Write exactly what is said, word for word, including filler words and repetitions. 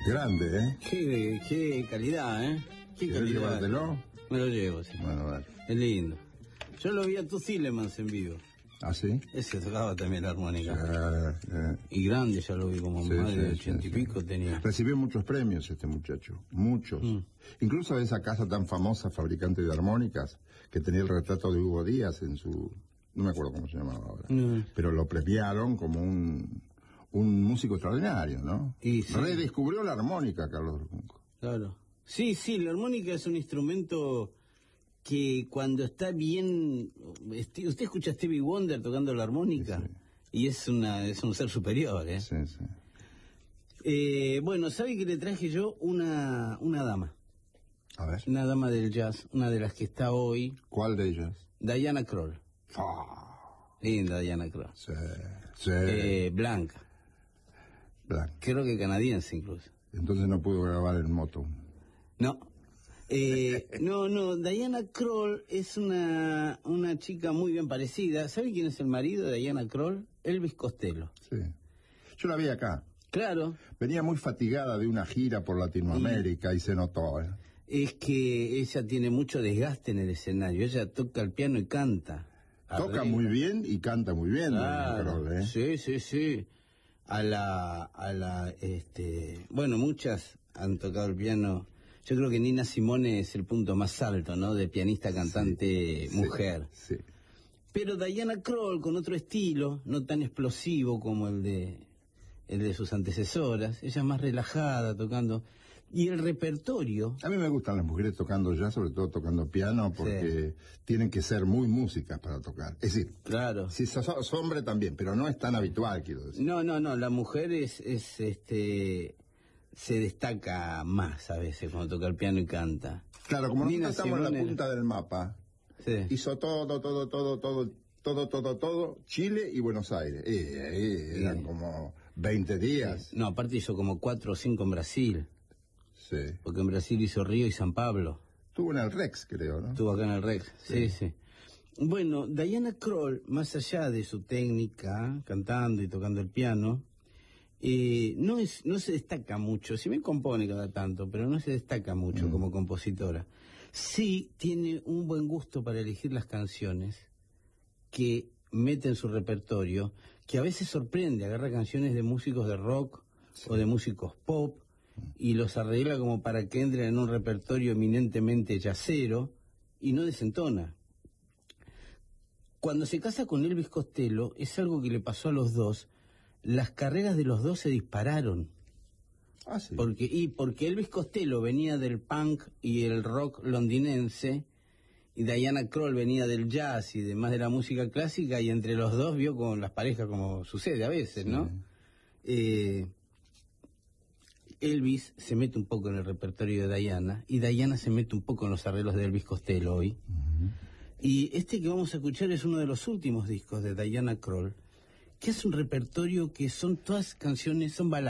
Grande, ¿eh? Qué, qué calidad, ¿eh? Qué ¿Quieres calidad. llevártelo? Me lo llevo, sí. Bueno, dale. Es lindo. Yo lo vi a tu Zilemans en vivo. ¿Ah, sí? Ese tocaba también la armónica. Eh, eh. Y grande, ya lo vi, como Sí, más sí, de sí, ochenta y sí. pico tenía. Recibió muchos premios este muchacho, muchos. Mm. Incluso de esa casa tan famosa, fabricante de armónicas, que tenía el retrato de Hugo Díaz en su... No me acuerdo cómo se llamaba ahora. Mm. Pero lo premiaron como un, un músico extraordinario, ¿no? Y sí. Redescubrió la armónica, Carlos Runco. Claro. Sí, sí, la armónica es un instrumento que cuando está bien... Usted escucha a Stevie Wonder tocando la armónica, Sí, sí. y es una es un ser superior, ¿eh? Sí, sí. Eh, bueno, ¿sabe que le traje yo? Una, una dama. A ver, Una dama del jazz, una de las que está hoy, ¿cuál de ellas? Diana Krall. Ah, Linda Diana Krall. sí, sí. Eh, blanca. Blanc. Creo que canadiense incluso. Entonces no pudo grabar en moto. No. Eh, no, no, Diana Krall es una, una chica muy bien parecida. ¿Sabe quién es el marido de Diana Krall? Elvis Costello. Sí. Yo la vi acá. Claro, Venía muy fatigada de una gira por Latinoamérica y se notó, ¿eh? es que ella tiene mucho desgaste en el escenario. Ella toca el piano y canta. Toca Arregla. muy bien y canta muy bien, Claro, Kroll, ¿eh? sí, sí, sí. A la, a la, este, bueno, muchas han tocado el piano. Yo creo que Nina Simone es el punto más alto, ¿no? De pianista, cantante, Sí, mujer. Sí, sí. Pero Diana Krall, con otro estilo, no tan explosivo como el de, el de sus antecesoras, ella es más relajada, tocando. Y el repertorio, A mí me gustan las mujeres tocando jazz, sobre todo tocando piano, porque tienen que ser muy músicas para tocar. Es decir, claro. si sos, sos hombre también, pero no es tan habitual, quiero decir. No, no, no, la mujer es, es, este, se destaca más a veces cuando toca el piano y canta. Claro, como Nina nosotros estamos en la Simone- punta del mapa, Sí. hizo todo, todo, todo, todo, todo, todo, todo, Chile y Buenos Aires. Eh, eh, eran Sí. como veinte días. No, aparte hizo como cuatro o cinco en Brasil, Sí. porque en Brasil hizo Río y San Pablo. Estuvo en el Rex, creo, ¿no? Estuvo acá en el Rex, sí, sí. Bueno, Diana Krall, más allá de su técnica, cantando y tocando el piano, eh, no es, no se destaca mucho, si bien compone cada tanto, pero no se destaca mucho Mm. como compositora. Sí tiene un buen gusto para elegir las canciones que mete en su repertorio, que a veces sorprende, agarra canciones de músicos de rock o de músicos pop y los arregla como para que entren en un repertorio eminentemente jazzero y no desentona. Cuando se casa con Elvis Costello, es algo que le pasó a los dos, las carreras de los dos se dispararon. Ah, sí. Porque, y porque Elvis Costello venía del punk y el rock londinense, y Diana Krall venía del jazz y demás de la música clásica, y entre los dos vio con las parejas como sucede a veces, ¿no? Sí. Eh, Elvis se mete un poco en el repertorio de Diana, y Diana se mete un poco en los arreglos de Elvis Costello hoy. Ujú. Y este que vamos a escuchar es uno de los últimos discos de Diana Krall, que es un repertorio que son todas canciones, son baladas.